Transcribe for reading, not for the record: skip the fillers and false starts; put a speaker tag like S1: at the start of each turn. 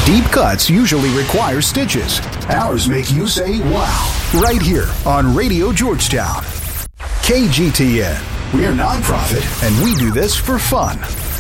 S1: Deep cuts usually require stitches. Ours make you say, wow, right here on Radio Georgetown. KGTN. We're nonprofit, and we do this for fun.